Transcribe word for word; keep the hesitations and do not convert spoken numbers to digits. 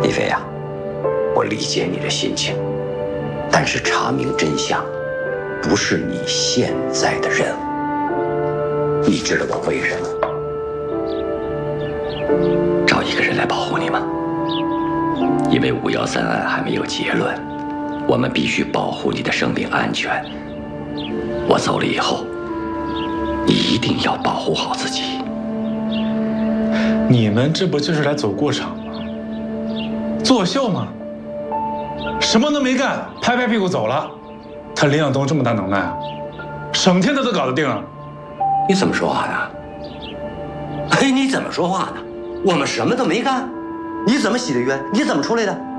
李飞呀，我理解你的心情，但是查明真相不是你现在的任务。你知道我为什么找一个人来保护你吗？因为五幺三案还没有结论，我们必须保护你的生命安全。我走了以后，你一定要保护好自己。 你们这不就是来走过场吗？作秀吗？什么都没干，拍拍屁股走了。他林向东这么大能耐，省天他都搞得定啊！ 你怎么说话呢？哎，你怎么说话呢？我们什么都没干，你怎么洗的冤？你怎么出来的？